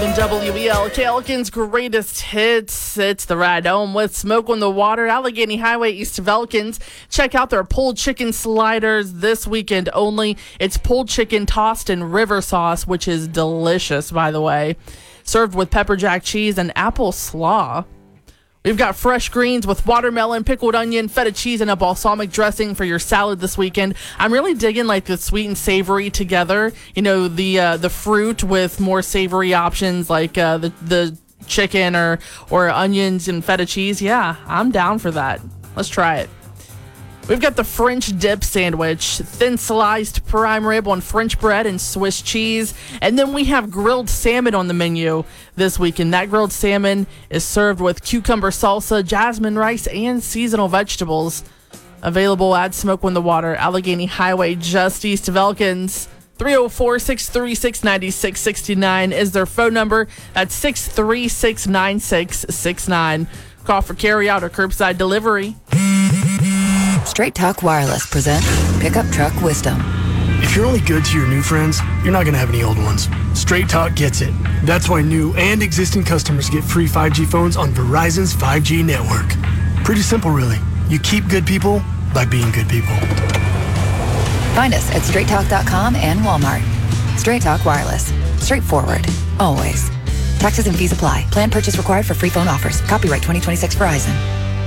97.7 WELK, Elkin's greatest hits. It's the ride home with Smoke on the Water, Allegheny Highway east of Elkins. Check out their pulled chicken sliders this weekend only. It's pulled chicken tossed in river sauce, which is delicious, by the way. Served with pepper jack cheese and apple slaw. We've got fresh greens with watermelon, pickled onion, feta cheese, and a balsamic dressing for your salad this weekend. I'm really digging like the sweet and savory together. You know, the fruit with more savory options like the chicken or onions and feta cheese. Yeah, I'm down for that. Let's try it. We've got the French dip sandwich, thin sliced prime rib on French bread and Swiss cheese. And then we have grilled salmon on the menu this weekend. That grilled salmon is served with cucumber salsa, jasmine rice, and seasonal vegetables. Available at Smoke on the Water, Allegheny Highway, just east of Elkins. 304-636-9669 is their phone number. That's 636-9669. Call for carryout or curbside delivery. Straight Talk Wireless presents Pickup Truck Wisdom. If you're only good to your new friends, you're not going to have any old ones. Straight Talk gets it. That's why new and existing customers get free 5G phones on Verizon's 5G network. Pretty simple, really. You keep good people by being good people. Find us at straighttalk.com and Walmart. Straight Talk Wireless. Straightforward. Always. Taxes and fees apply. Plan purchase required for free phone offers. Copyright 2026 Verizon.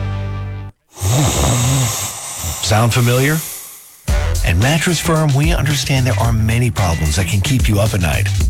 Sound familiar? At Mattress Firm, we understand there are many problems that can keep you up at night.